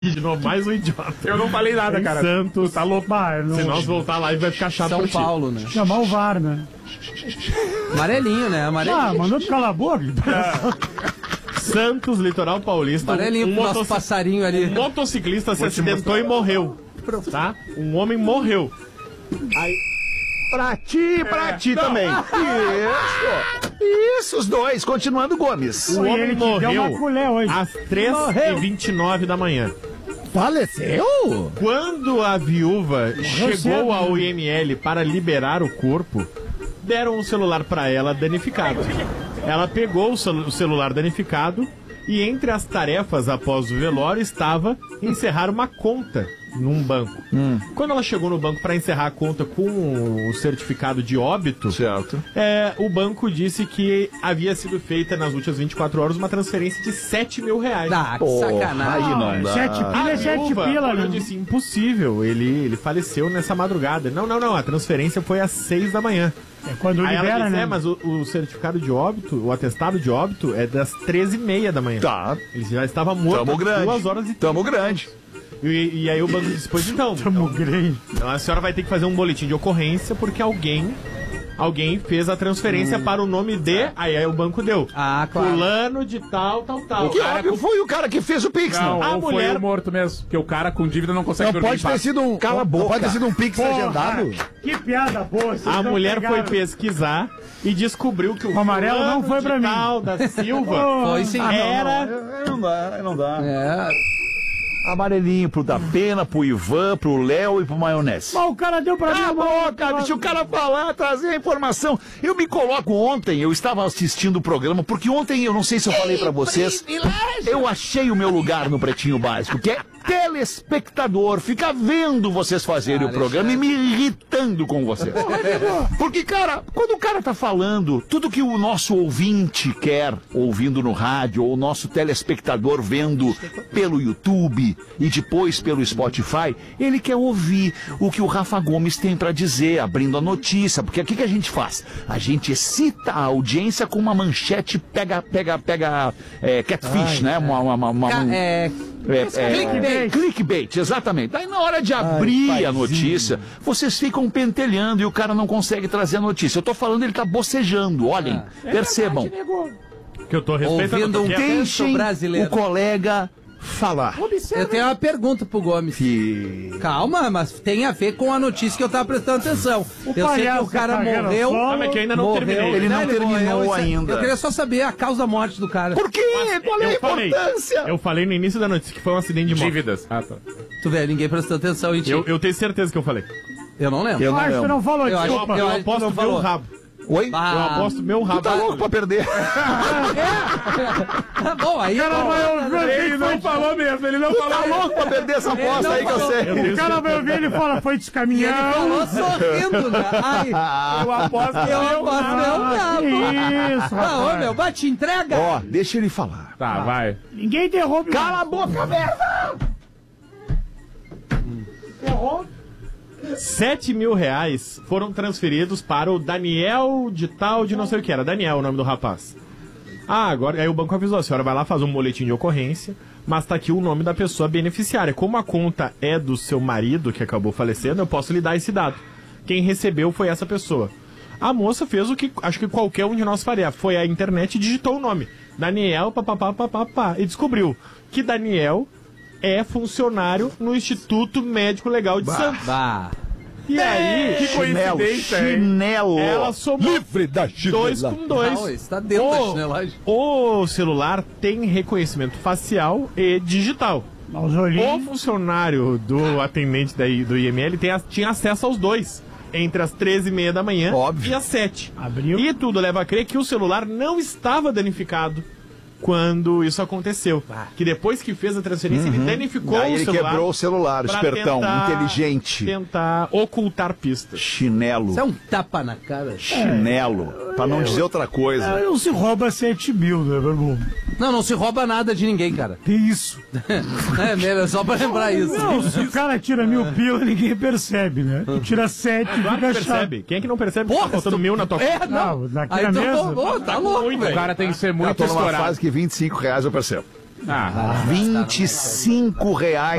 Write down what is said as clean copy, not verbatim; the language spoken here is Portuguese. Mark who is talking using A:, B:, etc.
A: De novo, mais um idiota.
B: Eu não falei nada, cara.
A: Santos.
B: Tu tá louco.
A: Se nós voltar lá, vai ficar chato.
C: São Paulo, né?
D: Chamar o VAR, né?
C: Amarelinho, né? Amarelinho.
D: Ah, mandou tu calar a boca.
A: Santos, Litoral Paulista.
C: Amarelinho pro nosso passarinho ali.
A: Um motociclista se acidentou e morreu. Tá? Um homem morreu. Aí...
E: Pra ti também. Isso, os dois. Continuando, Gomes.
A: O homem morreu
D: hoje.
A: às 3h29 da manhã.
E: Faleceu?
A: Quando a viúva chegou
D: cedo,
A: ao IML para liberar o corpo, deram um celular para ela danificado. Ela pegou o celular danificado e entre as tarefas após o velório estava encerrar uma conta num banco. Quando ela chegou no banco para encerrar a conta com o certificado de óbito,
E: certo.
A: O banco disse que havia sido feita nas últimas 24 horas uma transferência de R$7 mil.
C: Ah, que sacanagem.
E: Aí não dá.
D: 7 pila é 7 pila,
A: eu
D: né?
A: disse, impossível, ele faleceu nessa madrugada. Não, a transferência foi às 6 da manhã.
D: É quando
A: Aí
D: libera,
A: ela disse,
D: né?
A: mas o certificado de óbito, o atestado de óbito é das 13h30 da manhã.
E: Tá.
A: Ele já estava morto
E: Tamo
A: às
E: grande.
A: 2 horas e
E: Tamo grande.
A: E aí o banco disse, pois então,
D: grande.
A: a senhora vai ter que fazer um boletim de ocorrência porque alguém fez a transferência para o nome de... Aí o banco deu.
C: Ah, claro.
A: Fulano de tal.
E: Que óbvio foi o cara que fez o Pix,
B: Não,
E: não.
B: ou foi o morto mesmo. Porque o cara com dívida não consegue
F: Não
B: dormir
F: pode
B: em paz.
F: ter sido um.
E: Cala a boca.
F: Não pode ter sido um Pix agendado.
D: Que piada boa. vocês
A: A
D: não
A: mulher
D: pegaram.
A: foi pesquisar e descobriu que o
D: amarelo
A: fulano
D: não foi
A: de
D: pra mim.
A: tal da Silva
C: Foi sim.
A: era...
E: Não dá.
C: É.
E: Amarelinho pro da Pena, pro Ivan, pro Léo e pro Maionese.
D: Mas o cara deu pra mim.
E: Cala a boca, deixa o cara falar, trazer a informação. Eu me coloco ontem, eu estava assistindo o programa, porque ontem, eu não sei se eu falei pra vocês, eu achei o meu lugar no Pretinho Básico, que é telespectador, fica vendo vocês fazerem o programa e me irritando com vocês. Porque, cara, quando o cara tá falando tudo que o nosso ouvinte quer, ouvindo no rádio, ou o nosso telespectador vendo pelo YouTube e depois pelo Spotify, ele quer ouvir o que o Rafa Gomes tem pra dizer, abrindo a notícia, porque o que a gente faz? A gente excita a audiência com uma manchete catfish, né? Clickbait, exatamente. Aí na hora de abrir a notícia, vocês ficam pentelhando e o cara não consegue trazer a notícia. Eu tô falando, ele tá bocejando, olhem, percebam.
A: Que eu tô respeitando.
C: Ouvindo um
E: Deixem
C: brasileiro.
E: o colega falar.
C: Eu tenho uma pergunta pro Gomes. Calma, mas tem a ver com a notícia que eu tava prestando atenção. Eu sei que o cara morreu.
A: Mas que ainda não terminei.
E: Ele não terminou
C: morreu,
E: ainda.
C: Eu queria só saber a causa da morte do cara.
E: Por quê? Qual é a importância?
A: Eu falei no início da notícia que foi um acidente de moto.
B: Dívidas. Ah, tá.
C: Tu vê, ninguém prestou atenção em ti.
A: Eu tenho certeza que eu falei.
C: Eu não lembro.
E: Eu não
D: Acho que
E: lembro.
D: não falou,
C: Eu acho-
D: desculpa.
A: Eu
C: acho que
A: aposto
C: não
A: meu
C: falou.
A: rabo.
E: Oi?
A: Eu aposto meu rabo.
E: Tu tá louco pra perder?
C: Tá bom, aí...
B: Ele não falou mesmo, ele não
E: Tu tá
B: falou.
E: louco pra perder essa aposta
C: não
E: aí que eu
C: falou.
E: sei.
D: O cara vai ouvir ele fala, foi
C: E ele
D: descaminhão.
C: falou sorrindo, né? Ai,
B: Eu aposto
C: eu
B: meu
C: aposto meu rabo.
D: Isso,
C: Ah, ô,
D: rapaz.
C: meu, bate, entrega.
E: Ó, deixa ele falar.
B: Tá, vai.
D: Ninguém interrompe.
E: Cala a boca, merda!
A: R$7 mil foram transferidos para o Daniel de tal de não sei o que era. Daniel, o nome do rapaz. Agora, aí o banco avisou, a senhora vai lá fazer um boletim de ocorrência, mas tá aqui o nome da pessoa beneficiária. Como a conta é do seu marido, que acabou falecendo, eu posso lhe dar esse dado. Quem recebeu foi essa pessoa. A moça fez o que acho que qualquer um de nós faria. Foi à internet e digitou o nome. Daniel, papapá, e descobriu que Daniel é funcionário no Instituto Médico Legal de Santos.
C: Bah.
A: E aí,
B: Que coincidência, hein?
E: Chinelo.
A: ela somou
F: Livre da
A: 2
F: chinela.
A: com 2.
C: Não, isso tá dentro da chinelagem.
A: O celular tem reconhecimento facial e digital.
D: Os
A: O
D: olhinhos.
A: funcionário do atendente do IML tinha acesso aos dois, entre as 13h30 da manhã
E: Óbvio.
A: e as 7.
D: Abriu.
A: E tudo leva a crer que o celular não estava danificado quando isso aconteceu. Que depois que fez a transferência, ele danificou
E: Aí
A: o
E: ele
A: celular.
E: quebrou o celular,
A: pra
E: espertão,
A: tentar-
E: inteligente.
A: Tentar ocultar pistas.
E: Chinelo.
C: Isso é um tapa na cara.
E: Chinelo. Pra não dizer outra coisa.
D: Não se rouba 7 mil, né, meu irmão?
C: Não se rouba nada de ninguém, cara.
D: Que isso?
C: É mesmo, é só pra lembrar isso.
D: Não, se o cara tira 1.000 pila, ninguém percebe, né? Tu tira 7 e
A: Claro que
D: fica chato.
A: percebe. Quem é que não percebe que
C: Porra,
A: tá faltando
C: tu-
A: 1.000 na tua conta?
C: É, não.
D: Não, daqui
C: Aí
D: na
C: tu
D: mesa.
C: roubou, tá louco,
B: O
C: velho.
B: cara tem que ser
E: Eu
B: muito
E: tô numa
B: estourado.
E: fase que R$25 eu percebo. R$ 25